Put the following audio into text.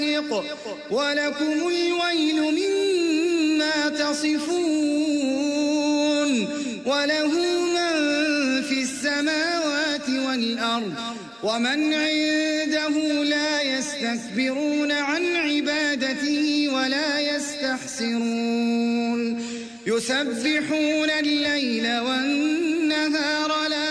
ولكم الويل مما تصفون وله من في السماوات والأرض ومن عنده لا يستكبرون عن عبادته ولا يستحسرون يسبحون الليل والنهار لا